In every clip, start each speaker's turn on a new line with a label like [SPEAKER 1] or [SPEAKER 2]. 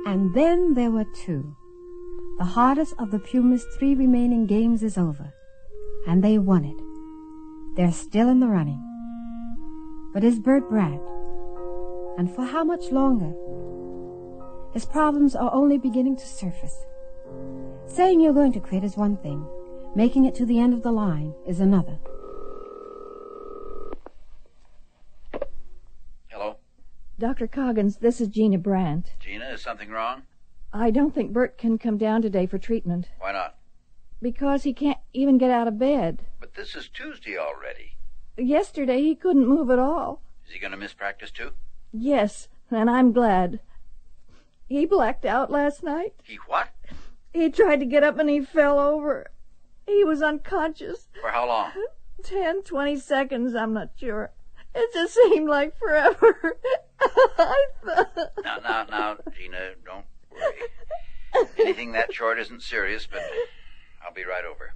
[SPEAKER 1] And then there were two. The hardest of the Pumas' 3 remaining games is over, and they won it. They're still in the running. But is Bert Brandt? And for how much longer? His problems are only beginning to surface. Saying you're going to quit is one thing. Making it to the end of the line is another.
[SPEAKER 2] Hello?
[SPEAKER 3] Dr. Coggins, this is Gina Brandt.
[SPEAKER 2] Gina, is something wrong?
[SPEAKER 3] I don't think Bert can come down today for treatment.
[SPEAKER 2] Why not?
[SPEAKER 3] Because he can't even get out of bed.
[SPEAKER 2] But this is Tuesday already.
[SPEAKER 3] Yesterday he couldn't move at all.
[SPEAKER 2] Is he going to miss practice too?
[SPEAKER 3] Yes, and I'm glad. He blacked out last night.
[SPEAKER 2] He what?
[SPEAKER 3] He tried to get up and he fell over. He was unconscious.
[SPEAKER 2] For how long?
[SPEAKER 3] 10, 20 seconds, I'm not sure. It just seemed like forever.
[SPEAKER 2] Now, Gina, don't worry. Anything that short isn't serious, but I'll be right over.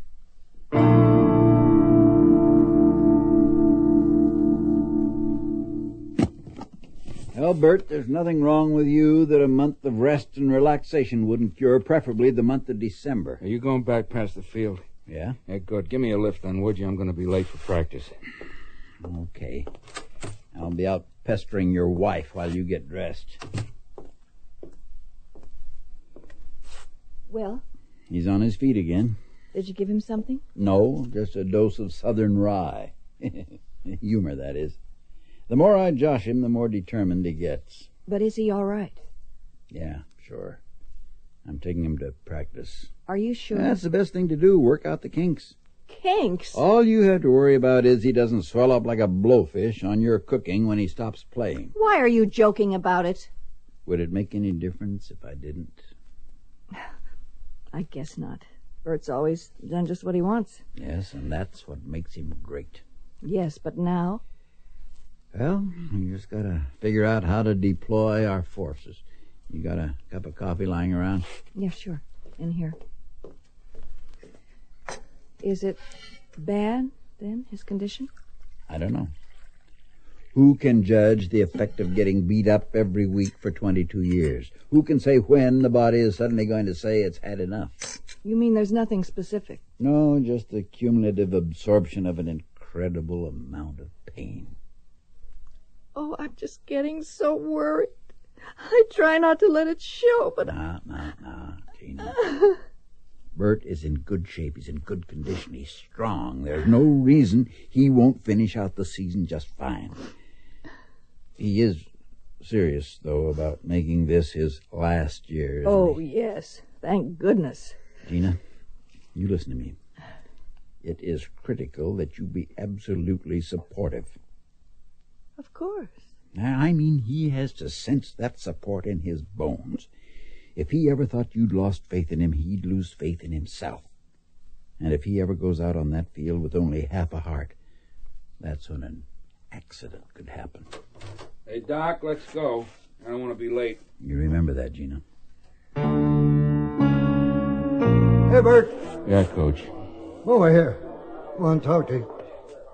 [SPEAKER 4] Well, Bert, there's nothing wrong with you that a month of rest and relaxation wouldn't cure, preferably the month of December.
[SPEAKER 5] Are you going back past the field?
[SPEAKER 4] Yeah?
[SPEAKER 5] Yeah, good. Give me a lift then, would you? I'm going to be late for practice.
[SPEAKER 4] Okay. I'll be out pestering your wife while you get dressed.
[SPEAKER 3] Well?
[SPEAKER 4] He's on his feet again.
[SPEAKER 3] Did you give him something?
[SPEAKER 4] No, just a dose of Southern rye. Humor, that is. The more I josh him, the more determined he gets.
[SPEAKER 3] But is he all right?
[SPEAKER 4] Yeah, sure. I'm taking him to practice.
[SPEAKER 3] Are you sure?
[SPEAKER 4] That's the best thing to do, work out the kinks.
[SPEAKER 3] Kinks?
[SPEAKER 4] All you have to worry about is he doesn't swell up like a blowfish on your cooking when he stops playing.
[SPEAKER 3] Why are you joking about it?
[SPEAKER 4] Would it make any difference if I didn't?
[SPEAKER 3] I guess not. Bert's always done just what he wants.
[SPEAKER 4] Yes, and that's what makes him great.
[SPEAKER 3] Yes, but now?
[SPEAKER 4] Well, you just gotta figure out how to deploy our forces. You got a cup of coffee lying around?
[SPEAKER 3] Yeah, sure. In here. Is it bad, then, his condition?
[SPEAKER 4] I don't know. Who can judge the effect of getting beat up every week for 22 years? Who can say when the body is suddenly going to say it's had enough?
[SPEAKER 3] You mean there's nothing specific?
[SPEAKER 4] No, just the cumulative absorption of an incredible amount of pain.
[SPEAKER 3] Oh, I'm just getting so worried. I try not to let it show, but...
[SPEAKER 4] Nah, Gina. Bert is in good shape. He's in good condition. He's strong. There's no reason he won't finish out the season just fine. He is serious, though, about making this his last year, isn't he?
[SPEAKER 3] Yes. Thank goodness.
[SPEAKER 4] Gina, you listen to me. It is critical that you be absolutely supportive.
[SPEAKER 3] Of course.
[SPEAKER 4] I mean, he has to sense that support in his bones. If he ever thought you'd lost faith in him, he'd lose faith in himself. And if he ever goes out on that field with only half a heart, that's when an accident could happen.
[SPEAKER 5] Hey, Doc, let's go. I don't want to be late.
[SPEAKER 4] You remember that, Gina.
[SPEAKER 6] Hey, Bert.
[SPEAKER 5] Yeah, Coach.
[SPEAKER 6] Over here. I want to talk to you.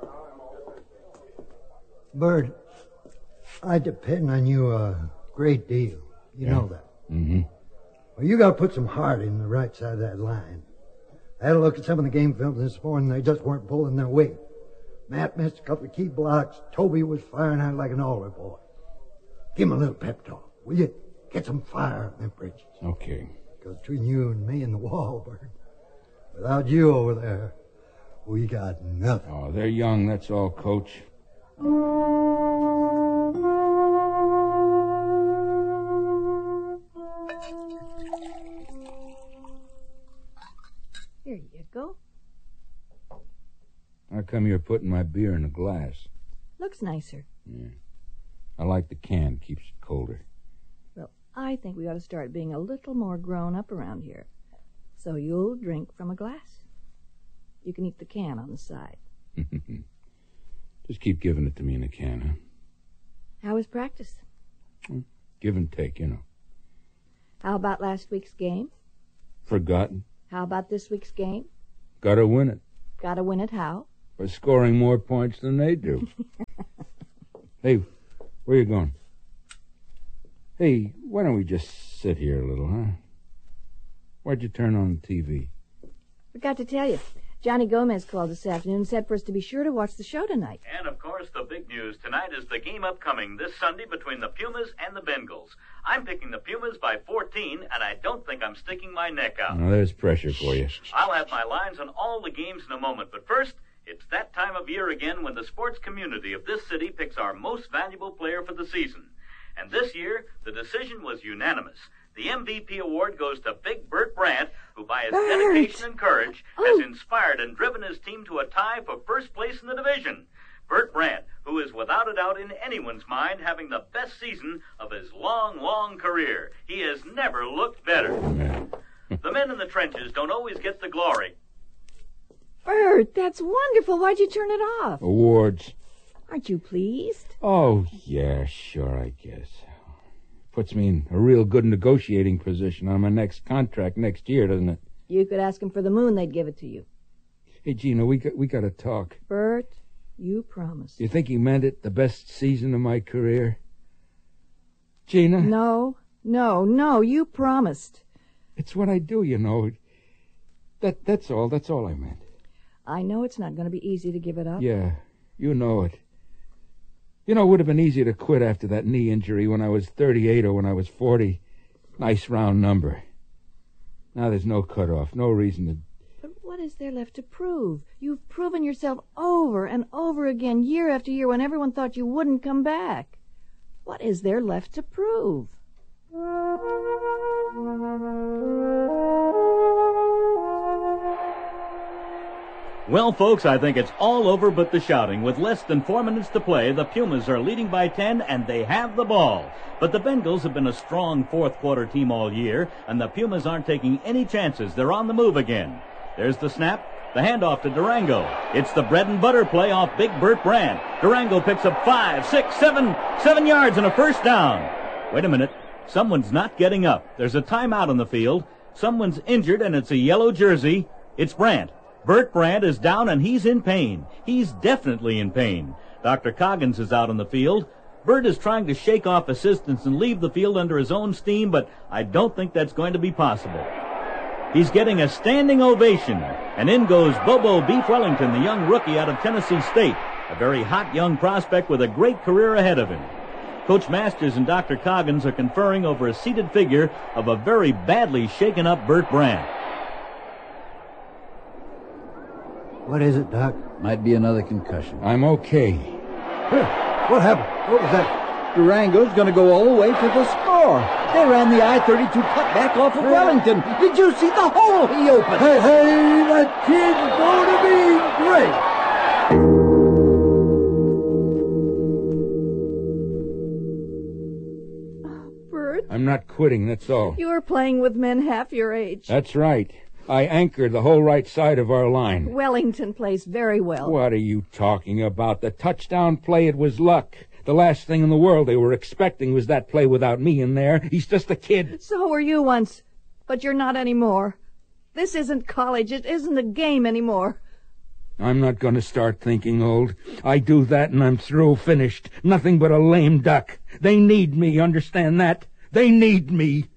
[SPEAKER 6] Bert, I depend on you a great deal. You know that.
[SPEAKER 5] Mm-hmm.
[SPEAKER 6] Well, you got to put some heart in the right side of that line. I had a look at some of the game film this morning. They just weren't pulling their weight. Matt missed a couple of key blocks. Toby was firing out like an alder boy. Give him a little pep talk, will you? Get some fire in them bridges.
[SPEAKER 5] Okay.
[SPEAKER 6] Because between you and me and the wall, Bert, without you over there, we got nothing.
[SPEAKER 5] Oh, they're young, that's all, Coach.
[SPEAKER 3] Here you go.
[SPEAKER 5] How come you're putting my beer in a glass?
[SPEAKER 3] Looks nicer.
[SPEAKER 5] Yeah. I like the can. Keeps it colder.
[SPEAKER 3] Well, I think we ought to start being a little more grown up around here. So you'll drink from a glass. You can eat the can on the side.
[SPEAKER 5] Just keep giving it to me in a can, huh?
[SPEAKER 3] How was practice?
[SPEAKER 5] Give and take, you know.
[SPEAKER 3] How about last week's game?
[SPEAKER 5] Forgotten.
[SPEAKER 3] How about this week's game?
[SPEAKER 5] Gotta win it.
[SPEAKER 3] Gotta win it how?
[SPEAKER 5] By scoring more points than they do. Hey, where you going? Hey, why don't we just sit here a little, huh? Why'd you turn on the TV?
[SPEAKER 3] Forgot to tell you. Johnny Gomez called this afternoon and said for us to be sure to watch the show tonight.
[SPEAKER 7] And, of course, the big news tonight is the game upcoming this Sunday between the Pumas and the Bengals. I'm picking the Pumas by 14, and I don't think I'm sticking my neck out.
[SPEAKER 5] Now, there's pressure for you.
[SPEAKER 7] I'll have my lines on all the games in a moment, but first, it's that time of year again when the sports community of this city picks our most valuable player for the season. And this year, the decision was unanimous. The MVP award goes to Big Bert Brandt, who by his dedication and courage has inspired and driven his team to a tie for first place in the division. Bert Brandt, who is without a doubt in anyone's mind having the best season of his long, long career. He has never looked better. The men in the trenches don't always get the glory.
[SPEAKER 3] Bert, that's wonderful. Why'd you turn it off?
[SPEAKER 5] Awards.
[SPEAKER 3] Aren't you pleased?
[SPEAKER 5] Oh, yeah, sure, I guess. Puts me in a real good negotiating position on my next contract next year, doesn't it?
[SPEAKER 3] You could ask them for the moon, they'd give it to you.
[SPEAKER 5] Hey, Gina, we got to talk.
[SPEAKER 3] Bert, you promised.
[SPEAKER 5] You think he meant it? The best season of my career? Gina?
[SPEAKER 3] No, you promised.
[SPEAKER 5] It's what I do, you know. That's all I meant.
[SPEAKER 3] I know it's not going to be easy to give it up.
[SPEAKER 5] Yeah, you know it. You know, it would have been easier to quit after that knee injury when I was 38 or when I was 40. Nice round number. Now there's no cutoff, no reason to...
[SPEAKER 3] But what is there left to prove? You've proven yourself over and over again, year after year, when everyone thought you wouldn't come back. What is there left to prove?
[SPEAKER 7] Well, folks, I think it's all over but the shouting. With less than 4 minutes to play, the Pumas are leading by 10, and they have the ball. But the Bengals have been a strong fourth-quarter team all year, and the Pumas aren't taking any chances. They're on the move again. There's the snap, the handoff to Durango. It's the bread-and-butter play off Big Bert Brandt. Durango picks up 5, 6, 7 yards and a first down. Wait a minute. Someone's not getting up. There's a timeout on the field. Someone's injured, and it's a yellow jersey. It's Brandt. Bert Brandt is down, and he's in pain. He's definitely in pain. Dr. Coggins is out on the field. Bert is trying to shake off assistance and leave the field under his own steam, but I don't think that's going to be possible. He's getting a standing ovation, and in goes Bobo Beef Wellington, the young rookie out of Tennessee State, a very hot young prospect with a great career ahead of him. Coach Masters and Dr. Coggins are conferring over a seated figure of a very badly shaken-up Bert Brandt.
[SPEAKER 6] What is it, Doc?
[SPEAKER 4] Might be another concussion.
[SPEAKER 5] I'm okay.
[SPEAKER 6] What happened? What was that?
[SPEAKER 4] Durango's going to go all the way to the score. They ran the I-32 cutback off of Wellington. Did you see the hole he opened?
[SPEAKER 6] Hey, that kid's going to be great.
[SPEAKER 3] Bert?
[SPEAKER 5] I'm not quitting, that's all.
[SPEAKER 3] You're playing with men half your age.
[SPEAKER 5] That's right. I anchored the whole right side of our line.
[SPEAKER 3] Wellington plays very well.
[SPEAKER 5] What are you talking about? The touchdown play, it was luck. The last thing in the world they were expecting was that play without me in there. He's just a kid.
[SPEAKER 3] So were you once, but you're not anymore. This isn't college. It isn't a game anymore.
[SPEAKER 5] I'm not going to start thinking old. I do that and I'm through, finished. Nothing but a lame duck. They need me, understand that? They need me.